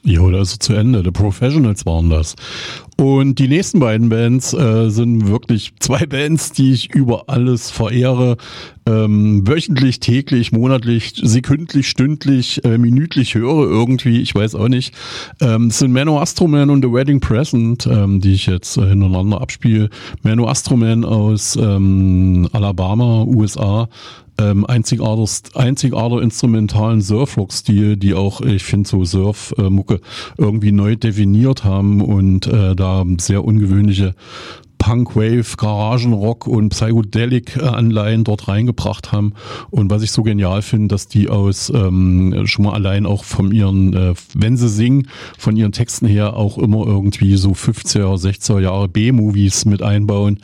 Jo, da ist es zu Ende. The Professionals waren das. Und die nächsten beiden Bands sind wirklich zwei Bands, die ich über alles verehre. Wöchentlich, täglich, monatlich, sekündlich, stündlich, minütlich höre irgendwie, ich weiß auch nicht. Es sind Menno Astroman und The Wedding Present, die ich jetzt hintereinander abspiele. Menno Astroman aus Alabama, USA. Einzigartiger instrumentalen Surfrock-Stil, die auch, ich finde, so Surf-Mucke irgendwie neu definiert haben und da sehr ungewöhnliche Punk-Wave, Garagenrock und Psychedelic-Anleihen dort reingebracht haben. Und was ich so genial finde, dass die aus schon mal allein auch von ihren, wenn sie singen, von ihren Texten her auch immer irgendwie so 50er, 60er Jahre B-Movies mit einbauen.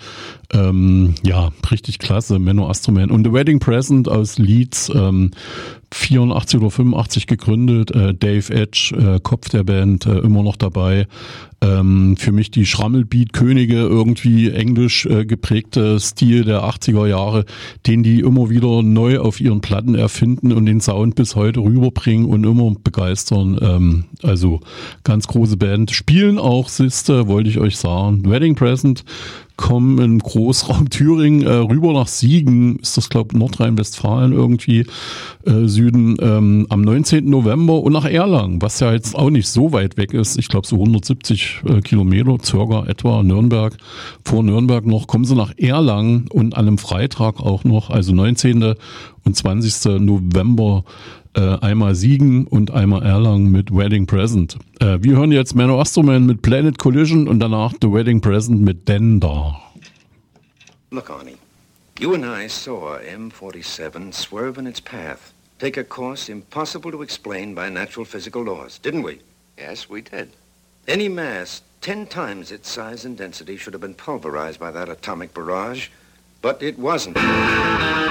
Ja, richtig klasse, Menno Astroman. Und The Wedding Present aus Leeds, 84 oder 85 gegründet, Dave Edge, Kopf der Band, immer noch dabei. Für mich die Schrammelbeat-Könige, irgendwie englisch geprägte Stil der 80er Jahre, den die immer wieder neu auf ihren Platten erfinden und den Sound bis heute rüberbringen und immer begeistern. Also ganz große Band. Spielen auch, wollte ich euch sagen. Wedding Present kommen im Großraum Thüringen rüber nach Siegen, ist das glaube ich Nordrhein-Westfalen irgendwie, Süden, am 19. November und nach Erlangen, was ja jetzt auch nicht so weit weg ist, ich glaube so 170 Kilometer circa etwa, Nürnberg, vor Nürnberg noch, kommen sie nach Erlangen und an einem Freitag auch noch, also 19. und 20. November einmal Siegen und einmal Erlangen mit Wedding Present. Wir hören jetzt Menno Astroman mit Planet Collision und danach The Wedding Present mit Denda. Look, Arnie, you and I saw M47 swerve in its path, take a course impossible to explain by natural physical laws, didn't we? Yes, we did. Any mass 10 times its size and density should have been pulverized by that atomic barrage, but it wasn't.